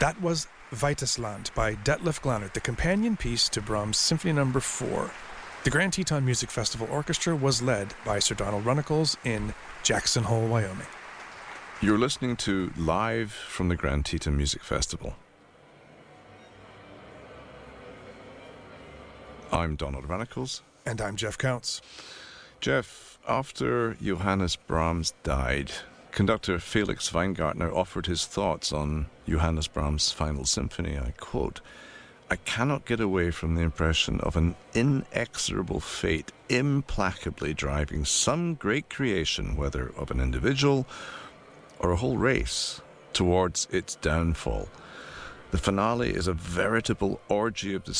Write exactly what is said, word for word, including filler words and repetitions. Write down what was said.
That was Weitisland by Detlef Glanert, the companion piece to Brahms' Symphony Number four. The Grand Teton Music Festival Orchestra was led by Sir Donald Runnicles in Jackson Hole, Wyoming. You're listening to Live from the Grand Teton Music Festival. I'm Donald Runnicles. And I'm Jeff Counts. Jeff, after Johannes Brahms died, conductor Felix Weingartner offered his thoughts on Johannes Brahms' Final Symphony. I quote, "I cannot get away from the impression of an inexorable fate implacably driving some great creation, whether of an individual or a whole race, towards its downfall. The finale is a veritable orgy of the